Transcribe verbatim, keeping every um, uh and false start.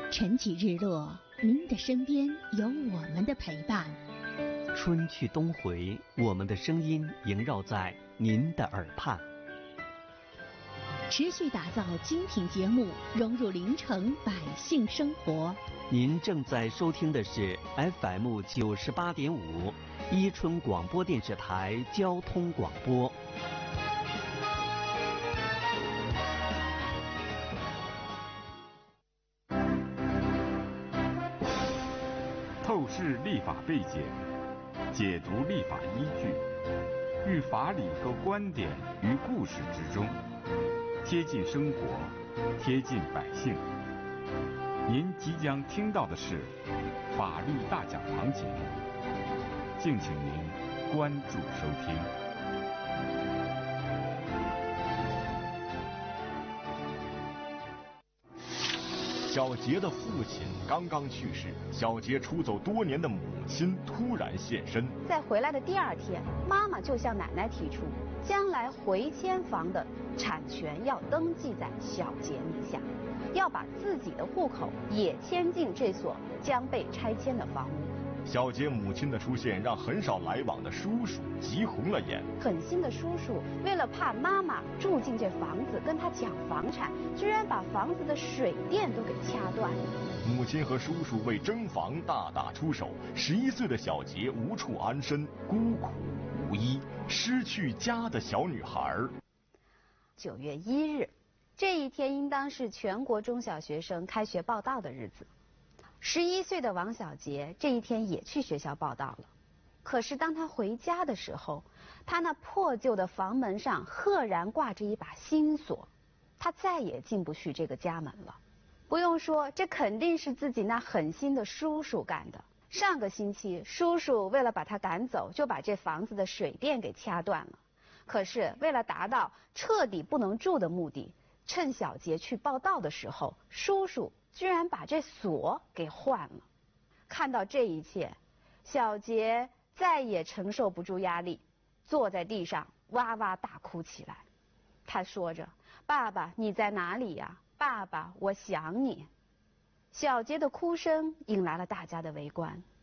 晨起日落，您的身边有我们的陪伴。 春去冬回，我们的声音萦绕在您的耳畔。 持续打造精品节目，融入临城百姓生活。 您正在收听的是 F M 九十八点五，伊春广播电视台交通广播。 透视立法背景，解读立法依据，寓法理和观点于故事之中，贴近生活，贴近百姓。您即将听到的是法律大讲堂节目，敬请您关注收听。 小杰的父亲刚刚去世，小杰出走多年的母亲突然现身。 在回来的第二天，妈妈就向奶奶提出，将来回迁房的产权要登记在小杰名下，要把自己的户口也迁进这所将被拆迁的房屋。 小杰母亲的出现让很少来往的叔叔急红了眼。 狠心的叔叔为了怕妈妈住进这房子跟他抢房产，居然把房子的水电都给掐断了。 母亲和叔叔为争房大打出手，十一岁的小杰无处安身，孤苦无依，失去家的小女孩。 九月一日，这一天应当是全国中小学生开学报到的日子。十一岁的王小杰这一天也去学校报到了，可是当他回家的时候，他那破旧的房门上赫然挂着一把新锁，他再也进不去这个家门了。不用说，这肯定是自己那狠心的叔叔干的。上个星期，叔叔为了把他赶走，就把这房子的水电给掐断了。可是为了达到彻底不能住的目的，趁小杰去报到的时候，叔叔居然把这锁给换了。看到这一切，小杰再也承受不住压力，坐在地上哇哇大哭起来。他说着：“爸爸，你在哪里呀？爸爸，我想你。”小杰的哭声引来了大家的围观。